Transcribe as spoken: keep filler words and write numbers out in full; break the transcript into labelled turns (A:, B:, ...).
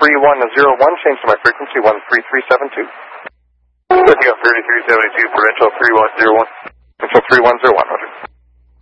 A: three one zero one, change to my frequency one three three seven two.
B: Picking up thirty-three seventy-two, Provincial three one zero one.
A: Provincial three one zero one, roger.